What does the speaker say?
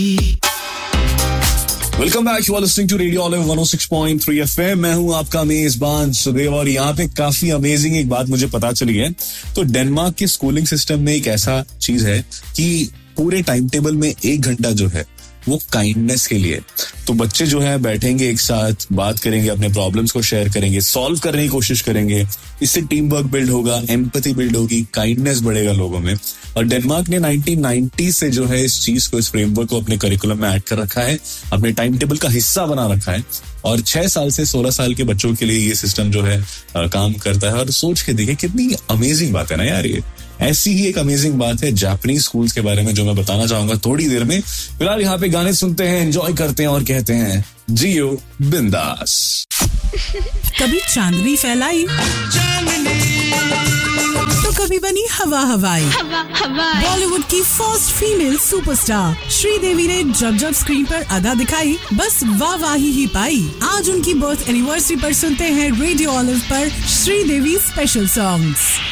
Welcome back, you are listening to radio olive 106.3 FM. मैं हूं आपका मेजबान सुदेव और यहाँ पे काफी अमेजिंग एक बात मुझे पता चली है। तो डेनमार्क के स्कूलिंग सिस्टम में एक ऐसा चीज है कि पूरे टाइम टेबल में 1 घंटा जो है वो काइंडनेस के लिए। तो बच्चे जो है बैठेंगे एक साथ, बात करेंगे, अपने प्रॉब्लम्स को शेयर करेंगे, सॉल्व करने की कोशिश करेंगे। इससे टीम वर्क बिल्ड होगा, एम्पैथी बिल्ड होगी, काइंडनेस बढ़ेगा लोगों में। और डेनमार्क ने 1990 से जो है इस चीज को, इस फ्रेमवर्क को अपने करिकुलम में ऐड कर रखा है, अपने टाइम टेबल का हिस्सा बना रखा है। और 6 साल से 16 साल के बच्चों के लिए ये सिस्टम जो है काम करता है। और सोच के देखिए कितनी अमेजिंग बात है ना यार। ये ऐसी ही एक अमेजिंग बात है जापानीज स्कूल्स के बारे में जो मैं बताना चाहूंगा थोड़ी देर में। फिलहाल यहाँ पे गाने सुनते हैं, एंजॉय करते हैं और कहते हैं जियो बिंदास। कभी चांदनी फैलाई तो कभी बनी हवा हवाई। बॉलीवुड की फर्स्ट फीमेल सुपरस्टार श्रीदेवी ने जब जब स्क्रीन पर अदा दिखाई, बस वाहवाही ही पाई। आज उनकी बर्थ एनिवर्सरी पर सुनते हैं रेडियो ऑलिव पर श्रीदेवी स्पेशल सॉन्ग्स।